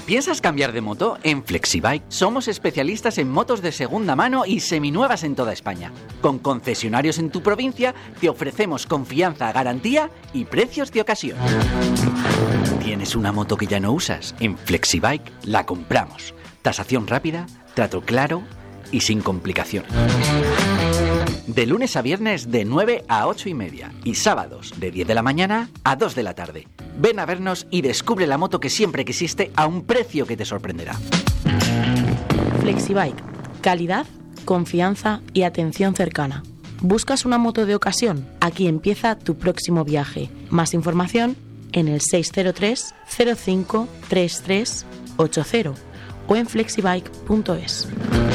¿Piensas cambiar de moto? En Flexibike somos especialistas en motos de segunda mano y seminuevas en toda España. Con concesionarios en tu provincia te ofrecemos confianza, garantía y precios de ocasión. ¿Tienes una moto que ya no usas? En Flexibike la compramos. Tasación rápida, trato claro y sin complicaciones. De lunes a viernes de 9 a 8 y media y sábados de 10 de la mañana a 2 de la tarde. Ven a vernos y descubre la moto que siempre quisiste a un precio que te sorprenderá. Flexibike. Calidad, confianza y atención cercana. ¿Buscas una moto de ocasión? Aquí empieza tu próximo viaje. Más información en el 603 05 33 80 o en flexibike.es.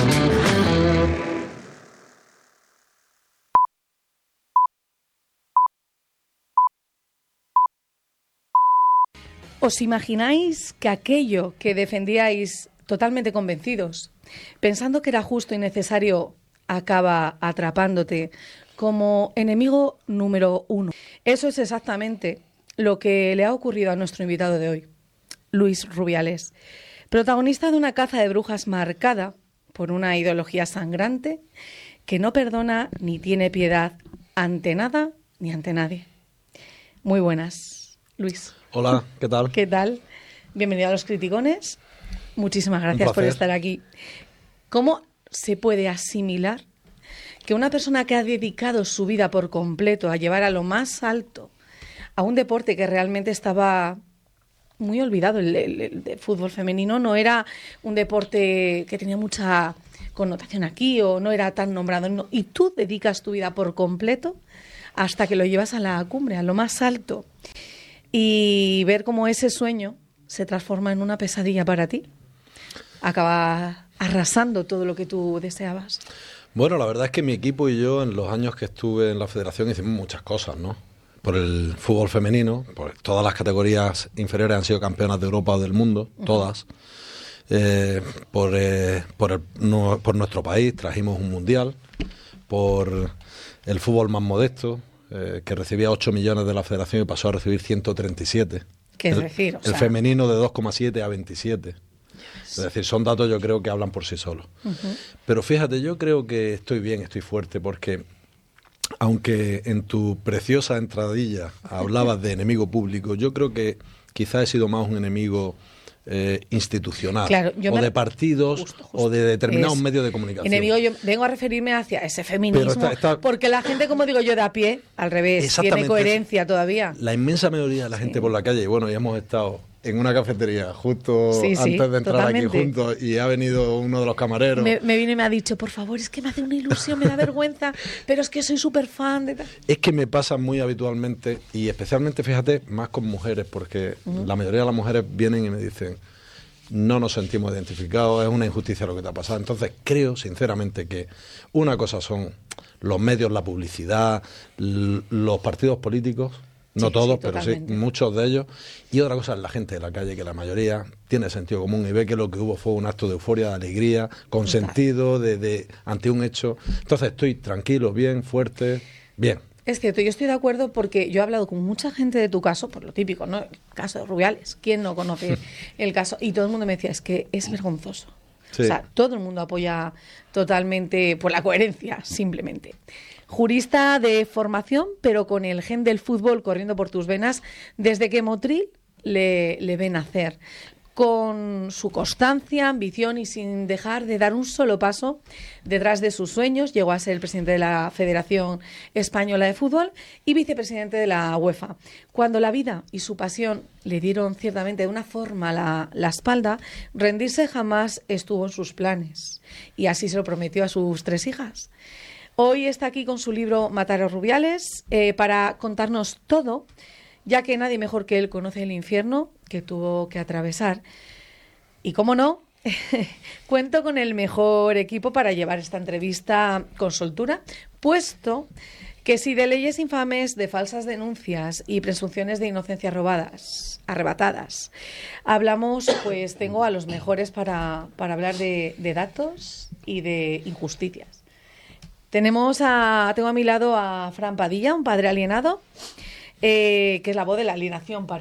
¿Os imagináis que aquello que defendíais totalmente convencidos, pensando que era justo y necesario, acaba atrapándote como enemigo número uno? Eso es exactamente lo que le ha ocurrido a nuestro invitado de hoy, Luis Rubiales, protagonista de una caza de brujas marcada por una ideología sangrante que no perdona ni tiene piedad ante nada ni ante nadie. Muy buenas, Luis. Hola, ¿qué tal? ¿Qué tal? Bienvenido a Los Criticones. Muchísimas gracias por estar aquí. ¿Cómo se puede asimilar que una persona que ha dedicado su vida por completo a llevar a lo más alto a un deporte que realmente estaba muy olvidado, el fútbol femenino no era un deporte que tenía mucha connotación aquí o no era tan nombrado, no, y tú dedicas tu vida por completo hasta que lo llevas a la cumbre, a lo más alto, y ver cómo ese sueño se transforma en una pesadilla para ti, acaba arrasando todo lo que tú deseabas? Bueno, la verdad es que mi equipo y yo, en los años que estuve en la federación, hicimos muchas cosas, ¿no? Por el fútbol femenino, por todas las categorías inferiores han sido campeonas de Europa o del mundo, todas. Por nuestro país trajimos un mundial, por el fútbol más modesto, que recibía 8 millones de la federación y pasó a recibir 137. ¿Qué es decir? El femenino de 2,7 a 27. Es decir, son datos yo creo que hablan por sí solos. Pero fíjate, yo creo que estoy bien, estoy fuerte, porque aunque en tu preciosa entradilla hablabas de enemigo público, yo creo que quizás he sido más un enemigo institucional, claro, o de partidos, justo. O de determinados medios de comunicación. Enemigo, yo vengo a referirme hacia ese feminismo, porque la gente, como digo yo, de a pie, al revés, tiene coherencia todavía. La inmensa mayoría de la gente por la calle, y bueno, ya hemos estado en una cafetería justo antes de entrar totalmente aquí juntos, y ha venido uno de los camareros. Me vino y me ha dicho, por favor, es que me hace una ilusión, me da vergüenza, pero es que soy súper fan de tal. Es que me pasa muy habitualmente, y especialmente, fíjate, más con mujeres, porque la mayoría de las mujeres vienen y me dicen, no nos sentimos identificados, es una injusticia lo que te ha pasado. Entonces creo, sinceramente, que una cosa son los medios, la publicidad, los partidos políticos, no todos, pero sí muchos de ellos, y otra cosa es la gente de la calle, que la mayoría tiene sentido común y ve que lo que hubo fue un acto de euforia, de alegría, con sentido ante un hecho. Entonces estoy tranquilo, bien, fuerte, bien. Es cierto, yo estoy de acuerdo, porque yo he hablado con mucha gente de tu caso, por lo típico, ¿no? El caso de Rubiales, ¿quién no conoce el caso? Y todo el mundo me decía, es que es vergonzoso. Sí. O sea, todo el mundo apoya totalmente por la coherencia, simplemente. Jurista de formación, pero con el gen del fútbol corriendo por tus venas, desde que Motril le ven nacer. Con su constancia, ambición y sin dejar de dar un solo paso detrás de sus sueños, llegó a ser el presidente de la Federación Española de Fútbol y vicepresidente de la UEFA. Cuando la vida y su pasión le dieron ciertamente de una forma la espalda, rendirse jamás estuvo en sus planes, y así se lo prometió a sus 3 hijas. Hoy está aquí con su libro Matar a Rubiales para contarnos todo, ya que nadie mejor que él conoce el infierno que tuvo que atravesar. Y cómo no, cuento con el mejor equipo para llevar esta entrevista con soltura, puesto que si de leyes infames, de falsas denuncias y presunciones de inocencia arrebatadas hablamos, pues tengo a los mejores para hablar de datos y de injusticias. Tengo a mi lado a Fran Padilla, un padre alienado, que es la voz de la alienación